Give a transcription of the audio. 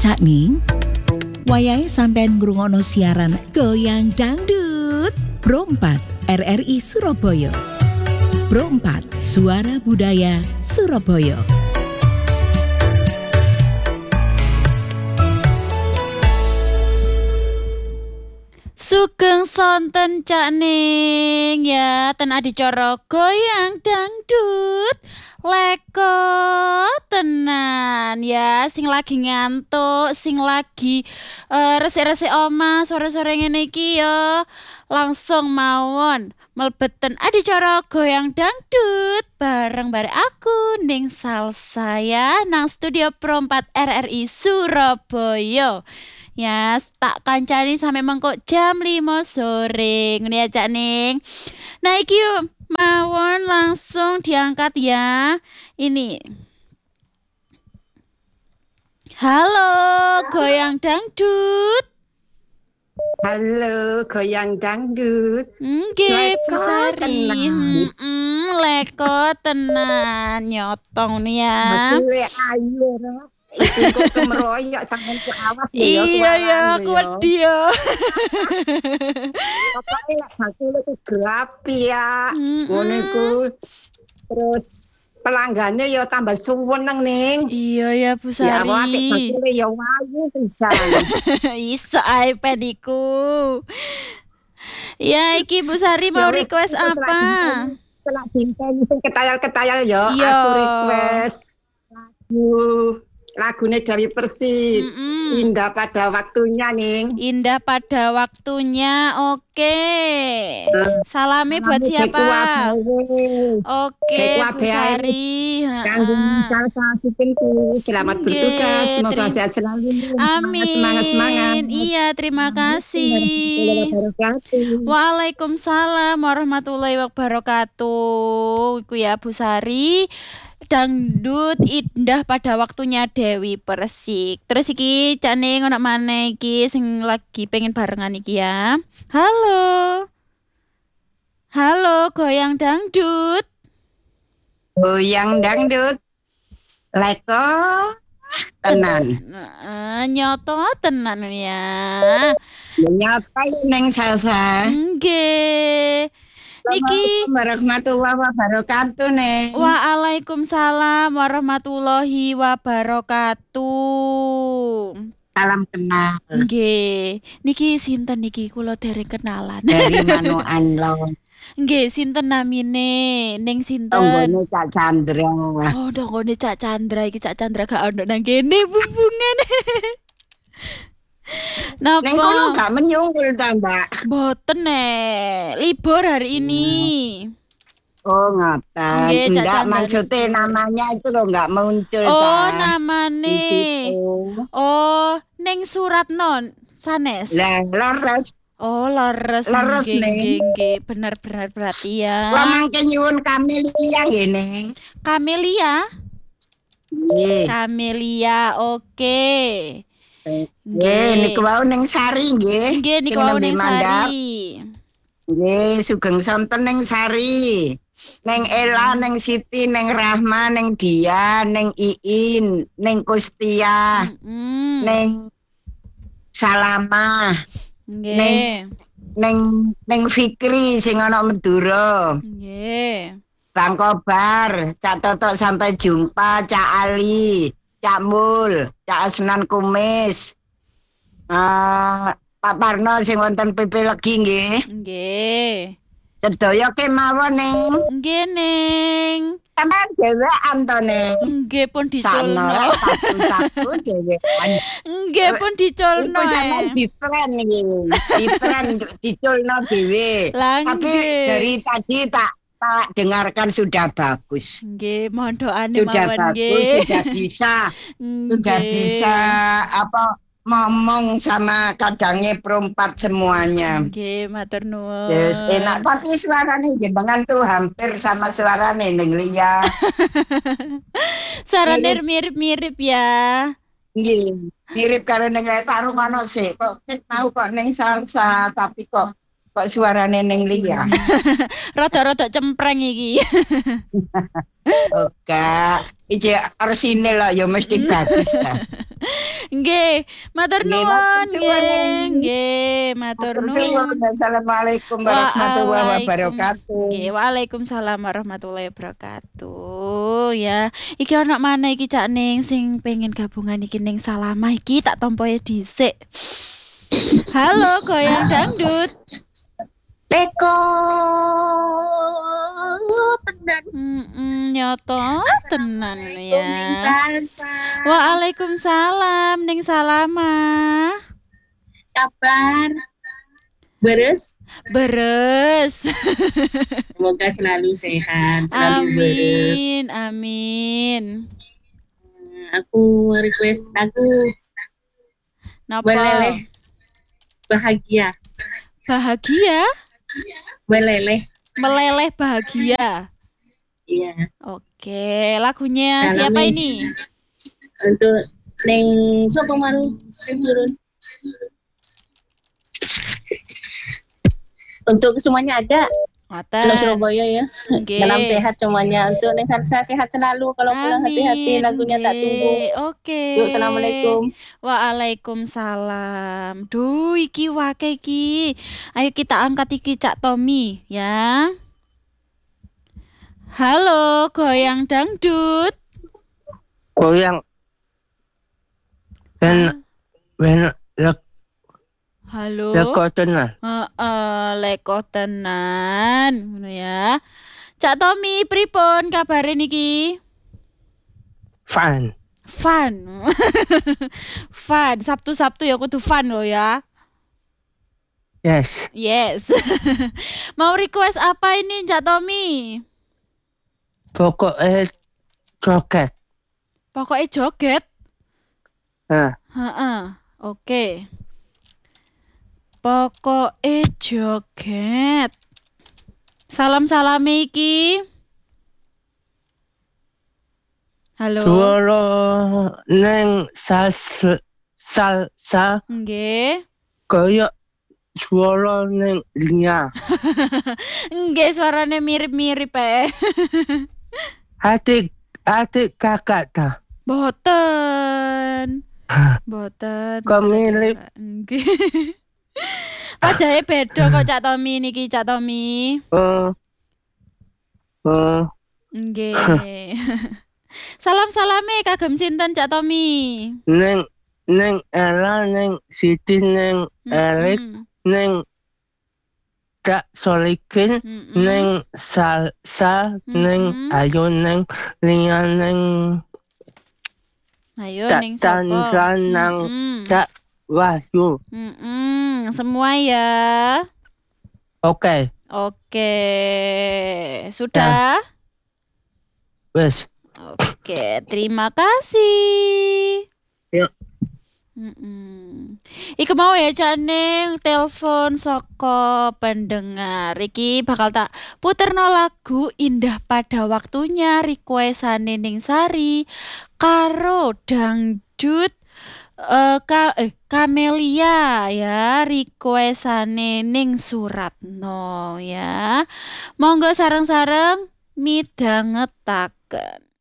Cak Ning, wayahe sampean ngrungokno siaran Goyang Dangdut Pro 4 RRI Surabaya. Pro 4 Suara Budaya Surabaya. Sugeng sonten Cak Ning ya ten adicara Goyang Dangdut leko tenan ya sing lagi ngantuk sing lagi resik-resik omah sore-sore ngene iki ya langsung mawon mlebeten adicara Goyang Dangdut bareng aku Ning Salsa ya nang studio Pro 4 RRI Surabaya. Ya, tak kancani sampai mengkok jam 5 sore. Ngene ya Cak Ning. Nah, iki mawon langsung diangkat ya. Ini. Halo, Goyang Dangdut. Halo, Goyang Dangdut. Nggih, Bu Sari. Leko tenan nyotong nih ya. Betul ayo. Iki kok kemeroyok sampean ku awas lho ya iya ya aku wedi ya. Pokoke lek bakule ku grapi ya. Ngono iku. Terus pelanggannya ya tambah suweneng Ning. Iya ya Bu Sari. Ya apik bakule ya wayu pisan. Iso ae pediku. Ya iki Bu Sari mau request apa? Setelah dinten sing ketayal-ketayal ya aku request lagune Dewi Persik. Indah pada waktunya Ning. Indah pada waktunya. Oke. Salami buat siapa? Oke, Bu Sari. Kanggo Salsa Supinku. Selamat bertugas. Semoga sehat selalu. Amin. Semangat. Iya, terima kasih. Waalaikumsalam warahmatullahi wabarakatuh. Iku ya Bu Sari. Dangdut indah pada waktunya Dewi Persik. Terus iki Cak Ning ono maneh iki sing lagi pengen barengan iki ya. Halo. Halo Goyang Dangdut. Goyang Dangdut. Leko tenan. Nyoto tenan ya. Nyata Ning Salsa. Nggih. Niki warahmatullahi wabarakatuh Ning. Waalaikumsalam warahmatullahi wabarakatuh. Salam kenal. Nggih. Niki sinten niki kula dereng kenalan. Dari Manoan lo. Nggih, sinten namine? Ning sinten? Tonggone Cak Chandra. Oh, tonggone Cak Chandra iki Cak Chandra gak ono nang kene bubungan. Napa? Neng kono gak menyungkul ta, Mbak? Mboten libur hari ini. Oh, ngoten. Nggih, Enggak maksudnya namanya itu loh enggak muncul ta. Oh, namane. Oh, Ning Suratno sanes. Lah, Lores. Oh, Lores nggih. Bener berarti ya. Kula mangke nyuwun Kamelia nggih, Ning. Kamelia? Nggih. Kamelia, oke. Nggih, niku wau Ning Sari nggih. Nggih, niku wau Ning Sari. Nggih, sugeng sonten Ning Sari. Neng Ela, Neng Siti, Neng Rahma, Neng Dia, Neng Iin, Neng Kustia, Neng Salama, Nggih. Neng Fikri sing ana Madura. Nggih. Bang Kobar, Cak Toto sampai jumpa, Cak Ali, Cak Mul, Cak Asnan Kumis. Pak Parno sing wonten PP Legi nggih. Nggih. Sedaya kemawon Ning. Nggih Ning. Sampeyan dhewean to Ning. Nggih pun diculno. Satu-satu dhewean. Nggih pun diculno. Iku sampeyan ditren iki. Ditren diculno dhewe. Tapi dari tadi tak dengarkan sudah bagus. Nggih, mohon doane sudah mawon nggih. Bagus, sudah bisa. Sudah bisa ngomong sama kadangnya perempat semuanya. Nggih, matur nuwun. Yes, enak tapi suarane jenengan tuh hampir sama suarane Ning Lia. Suarane mirip-mirip ya. Nggih, mirip karo Ning Lia taruh mana sih. Kok tahu kok Ning Salsa tapi kok suarane Ning Lia. Rada-rada cempreng iki. Oke, iki arsine lah ya mesti bagus ta. Nggih, matur Nggih, nuwun matur suwun. nggih, matur Matur suwun. nuwun. Assalamualaikum warahmatullahi Waalaikum wabarakatuh. nggih, waalaikumsalam warahmatullahi wabarakatuh. Ya, iki ana maneh iki Cak Ning sing pengen gabungan iki ning Salamah iki tak tompoe dhisik. Halo, goyang dangdut. Teko tenan. Nyoto tenan ya. Salsa. Waalaikumsalam ning Salamah. Kabar? Beres? Beres. Semoga selalu sehat, selalu beres. Amin, amin. Aku request Napa? meleleh bahagia. Bahagia? Meleleh bahagia. iya. Oke, lagunya Dalam siapa nih. ini? Untuk neng sopo maru sing turun. Untuk semuanya ada. Kalau Ngoten. Surabaya ya. Nggih. Salam sehat semuanya. Untuk neng Salsa sehat selalu. Kalau pulang hati-hati, lagunya tak tunggu. Oke. Yuk, assalamualaikum. Waalaikumsalam. Duh, iki wake iki. Ayo kita angkat iki Cak Tommy ya. Halo, goyang dangdut. Goyang ben Halo. leko tenan. Leko tenan ngono ya. Cak Tommy pripun kabare niki? Fun. Fun. Fun. Sabtu-sabtu ya kudu fun loh ya. Yes. Yes. Mau request apa ini Cak Tommy? Pokoknya joget. Pokoknya joget. Nah, Oke. Pokoknya joget. Salam-salam iki. Halo. suara neng salsa Nggih. koyo suara neng Lia. Nggih, suarane mirip-mirip Adik kakak ta. Boten. Kok mirip? Nggih. Wajahe beda kok Cak Tommy niki Cak Tommy. Nggih. Salam-salame kagem sinten Cak Tommy? Neng Ella, neng Siti, neng Erik, neng Kak Solikin, neng Salsa, neng Ayu, neng Lia, neng Ayo Kak ning sapa? Tanza, neng Kak Wahyu. Semua ya. Oke. Sudah? Wes. Oke, terima kasih. Yuk. Iku mau ya Cak Ning telepon saka pendengar. Iki bakal tak puterno lagu Indah Pada Waktunya requestane Ning Sari karo dangdut Kamelia ya requestane Ning Suratno ya. Monggo sareng-sareng midhangetaken.